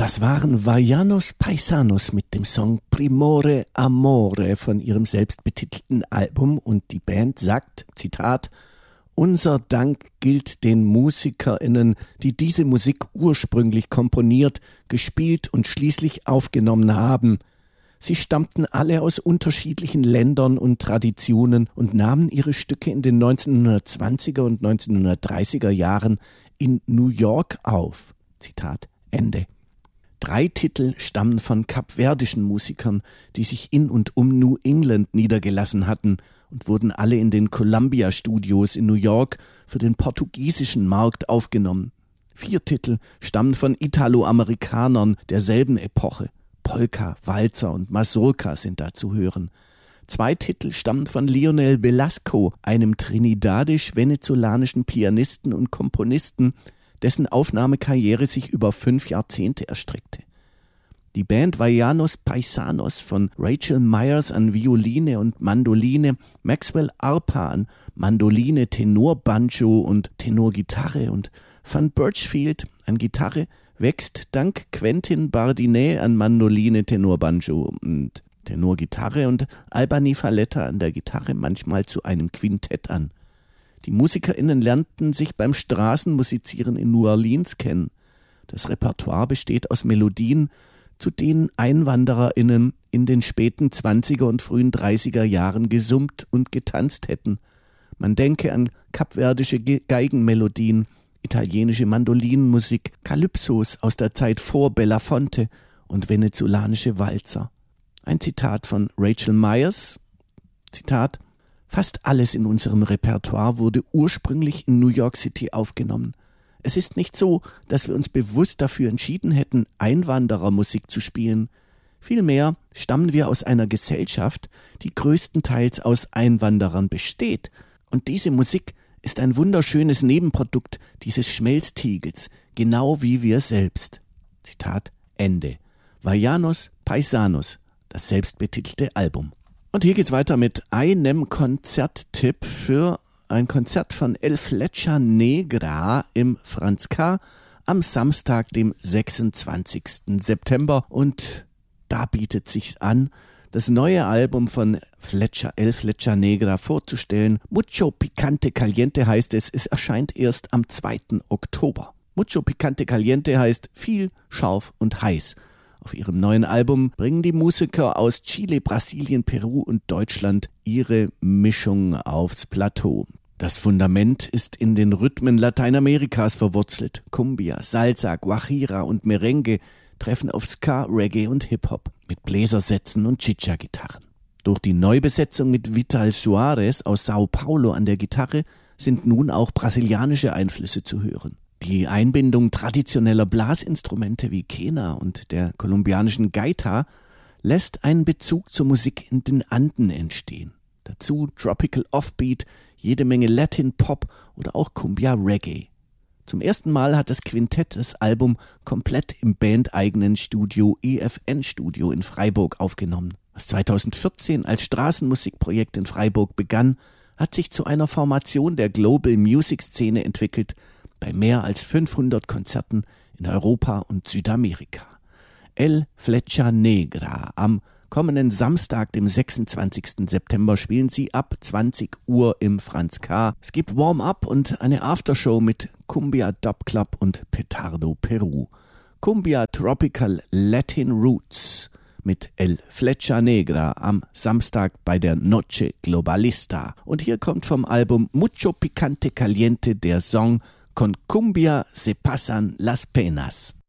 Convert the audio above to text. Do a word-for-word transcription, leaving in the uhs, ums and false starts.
Das waren Vallanos Paisanos mit dem Song Primore Amore von ihrem selbstbetitelten Album, und die Band sagt, Zitat, unser Dank gilt den MusikerInnen, die diese Musik ursprünglich komponiert, gespielt und schließlich aufgenommen haben. Sie stammten alle aus unterschiedlichen Ländern und Traditionen und nahmen ihre Stücke in den neunzehnhundertzwanziger und neunzehnhundertdreißiger Jahren in New York auf. Zitat Ende. Drei Titel stammen von kapverdischen Musikern, die sich in und um New England niedergelassen hatten und wurden alle in den Columbia Studios in New York für den portugiesischen Markt aufgenommen. Vier Titel stammen von Italoamerikanern derselben Epoche. Polka, Walzer und Mazurka sind da zu hören. Zwei Titel stammen von Leonel Velasco, einem trinidadisch-venezolanischen Pianisten und Komponisten, dessen Aufnahmekarriere sich über fünf Jahrzehnte erstreckte. Die Band Vallanos Paisanos von Rachel Myers an Violine und Mandoline, Maxwell Arpa an Mandoline, Tenorbanjo und Tenorgitarre und Van Birchfield an Gitarre wächst dank Quentin Bardinet an Mandoline, Tenorbanjo und Tenorgitarre und Albany Falletta an der Gitarre manchmal zu einem Quintett an. Die MusikerInnen lernten sich beim Straßenmusizieren in New Orleans kennen. Das Repertoire besteht aus Melodien, zu denen EinwandererInnen in den späten zwanziger und frühen dreißiger Jahren gesummt und getanzt hätten. Man denke an kapverdische Geigenmelodien, italienische Mandolinenmusik, Calypsos aus der Zeit vor Belafonte und venezolanische Walzer. Ein Zitat von Rachel Myers, Zitat, fast alles in unserem Repertoire wurde ursprünglich in New York City aufgenommen. Es ist nicht so, dass wir uns bewusst dafür entschieden hätten, Einwanderermusik zu spielen. Vielmehr stammen wir aus einer Gesellschaft, die größtenteils aus Einwanderern besteht. Und diese Musik ist ein wunderschönes Nebenprodukt dieses Schmelztiegels, genau wie wir selbst. Zitat Ende. Vallanos Paisanos, das selbstbetitelte Album. Und hier geht's weiter mit einem Konzerttipp für ein Konzert von El Flecha Negra im Franz K. am Samstag, dem sechsundzwanzigsten September. Und da bietet sich's an, das neue Album von Flecha, El Flecha Negra vorzustellen. Mucho Picante Caliente heißt es. Es erscheint erst am zweiten Oktober. Mucho Picante Caliente heißt viel, scharf und heiß. Auf ihrem neuen Album bringen die Musiker aus Chile, Brasilien, Peru und Deutschland ihre Mischung aufs Plateau. Das Fundament ist in den Rhythmen Lateinamerikas verwurzelt. Cumbia, Salsa, Guajira und Merengue treffen auf Ska, Reggae und Hip-Hop mit Bläsersätzen und Chicha-Gitarren. Durch die Neubesetzung mit Vital Suarez aus Sao Paulo an der Gitarre sind nun auch brasilianische Einflüsse zu hören. Die Einbindung traditioneller Blasinstrumente wie Quena und der kolumbianischen Gaita lässt einen Bezug zur Musik in den Anden entstehen. Dazu Tropical Offbeat, jede Menge Latin Pop oder auch Cumbia Reggae. Zum ersten Mal hat das Quintett das Album komplett im bandeigenen Studio E F N Studio in Freiburg aufgenommen. Was zweitausendvierzehn als Straßenmusikprojekt in Freiburg begann, hat sich zu einer Formation der Global Music Szene entwickelt, bei mehr als fünfhundert Konzerten in Europa und Südamerika. El Flecha Negra. Am kommenden Samstag, dem sechsundzwanzigsten September, spielen sie ab zwanzig Uhr im Franz K. Es gibt Warm-up und eine Aftershow mit Cumbia Dub Club und Petardo Peru. Cumbia Tropical Latin Roots mit El Flecha Negra am Samstag bei der Noche Globalista. Und hier kommt vom Album Mucho Picante Caliente der Song Con Cumbia se pasan las penas.